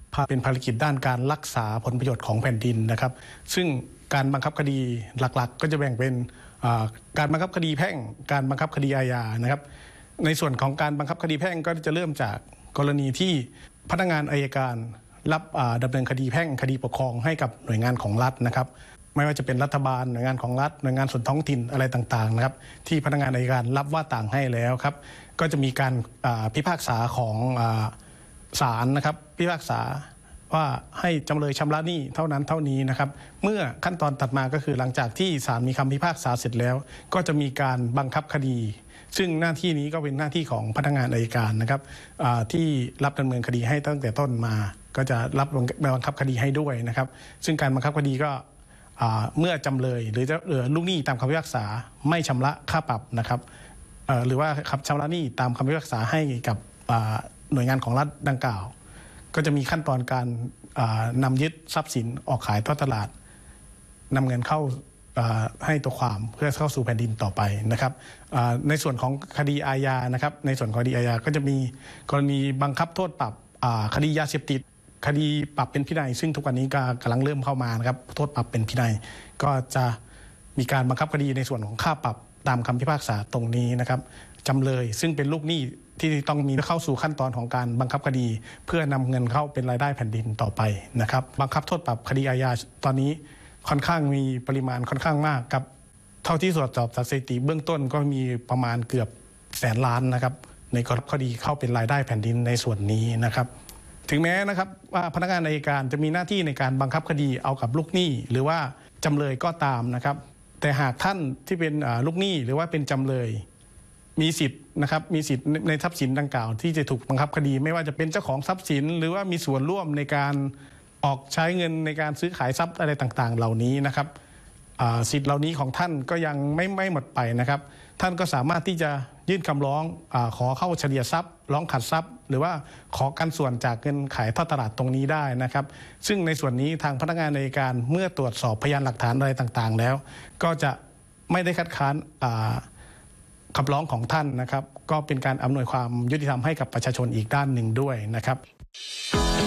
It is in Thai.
เป็นภารกิจด้านการรักษาผลประโยชน์ของแผ่นดินนะครับซึ่งการบังคับคดีหลักๆก็จะแบ่งเป็นการบังคับคดีแพ่งการบังคับคดีอาญานะครับในส่วนของการบังคับคดีแพ่งก็จะเริ่มจากกรณีที่พนักงานอัยการรับดำเนินคดีแพ่งคดีปกครองให้กับหน่วยงานของรัฐนะครับไม่ว่าจะเป็นรัฐบาลหน่วยงานของรัฐหน่วยงานส่วนท้องถิ่นอะไรต่างๆนะครับที่พนักงานอัยการรับว่าต่างให้แล้วครับก็จะมีการพิพากษาของศาลนะครับพิพากษาว่าให้จำเลยชำระหนี้เท่านั้นเท่านี้นะครับเมื่อขั้นตอนถัดมาก็คือหลังจากที่ศาลมีคำพิพากษาเสร็จแล้วก็จะมีการบังคับคดีซึ่งหน้าที่นี้ก็เป็นหน้าที่ของพนักงานอัยการนะครับที่รับดำเนินคดีให้ตั้งแต่ต้นมาก็จะรับบังคับคดีให้ด้วยนะครับซึ่งการบังคับคดีก็เมื่อจำเลยหรือลูกหนี้ตามคำพิพากษาไม่ชำระค่าปรับนะครับหรือว่าชำระหนี้ตามคำพิพากษาให้กับหน่วยงานของรัฐดังกล่าวก็จะมีขั้นตอนการนำยึดทรัพย์สินออกขายทอดตลาดนำเงินเข้าให้ตัวความเพื่อเข้าสู่แผ่นดินต่อไปนะครับในส่วนของคดีอาญานะครับในส่วนของคดีอาญาก็จะมีกรณีบังคับโทษปรับคดียาเสพติดคดีปรับเป็นพินัยซึ่งทุกวันนี้ก็กำลังเริ่มเข้ามานะครับโทษปรับเป็นพินัยก็จะมีการบังคับคดีในส่วนของค่าปรับตามคำพิพากษาตรงนี้นะครับจำเลยซึ่งเป็นลูกหนี้ที่ต้องมีเข้าสู่ขั้นตอนของการบังคับคดีเพื่อนำเงินเข้าเป็นรายได้แผ่นดินต่อไปนะครับบังคับโทษปรับคดีอาญาตอนนี้ค่อนข้างมีปริมาณค่อนข้างมากครับเท่าที่ตรวจสอบจากสถิติเบื้องต้นก็มีประมาณเกือบ100,000 ล้านนะครับในคดีเข้าเป็นรายได้แผ่นดินในส่วนนี้นะครับถึงแม้นะครับว่าพนักงานอัยการจะมีหน้าที่ในการบังคับคดีเอากับลูกหนี้หรือว่าจำเลยก็ตามนะครับแต่หากท่านที่เป็นลูกหนี้หรือว่าเป็นจำเลยมีสิทธิ์นะครับมีสิทธิ์ในทรัพย์สินดังกล่าวที่จะถูกบังคับคดีไม่ว่าจะเป็นเจ้าของทรัพย์สินหรือว่ามีส่วนร่วมในการออกใช้เงินในการซื้อขายทรัพย์อะไรต่างๆเหล่านี้นะครับสิทธิ์เหล่านี้ของท่านก็ยังไม่หมดไปนะครับท่านก็สามารถที่จะยื่นคำร้องขอเข้าเฉลี่ยทรัพย์ร้องขัดทรัพย์หรือว่าขอกันส่วนจากเงินขายทอดตลาดตรงนี้ได้นะครับซึ่งในส่วนนี้ทางพนักงานอัยการเมื่อตรวจสอบพยานหลักฐานอะไรต่างๆแล้วก็จะไม่ได้คัดค้านคำร้องของท่านนะครับก็เป็นการอำนวยความยุติธรรมให้กับประชาชนอีกด้านหนึ่งด้วยนะครับ